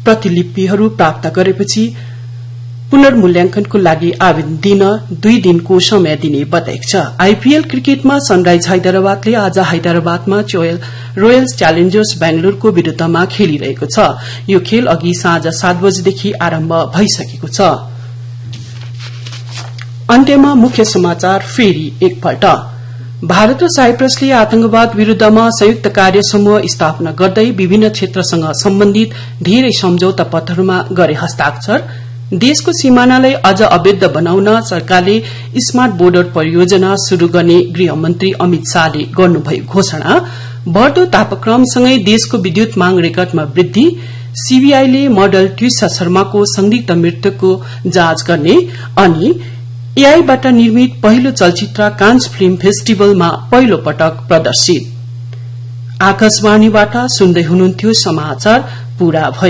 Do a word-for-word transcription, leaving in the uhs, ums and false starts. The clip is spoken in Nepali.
प्रतिलिपिहरू प्राप्त गरेपछि पुनर्मूल्यांकनको लागि आवेदन दिन दुई दिनको समय दिने बताएको छ। आईपीएल क्रिकेटमा सनराइज हैदराबादले आज हैदराबादमा रोयल्स च्यालेन्जर्स बेंगलुरूको विरूद्धमा खेलिरहेको छ। यो खेल अघि साँझ सात बजेदेखि आरम्भ भइसकेको छ। अन्त्यमा मुख्य समाचार फेरि एकपल्ट। भारत र साइप्रसले आतंकवाद विरूद्धमा संयुक्त कार्य समूह स्थापना गर्दै विभिन्न क्षेत्रसँग सम्बन्धित धेरै सम्झौता पत्रहरूमा गरे हस्ताक्षर। देशको सीमानालाई अझ अवैध बनाउन सरकारले स्मार्ट बोर्डर परियोजना शुरू गर्ने गृहमन्त्री अमित शाहले गर्नुभएको घोषणा। बढ़दो तापक्रमसँगै देशको विद्युत माग रेकर्डमा वृद्धि। सीबीआईले मोडल ट्विसा शर्माको संदिग्ध मृत्युको जाँच गर्ने अनि एआईबाट निर्मित पहिलो चलचित्र कान्स फिल्म फेस्टिभलमा पहिलो पटक प्रदर्शित। आकाशवाणीबाट सुन्दै हुनुहुन्थ्यो समाचार पूरा भयो।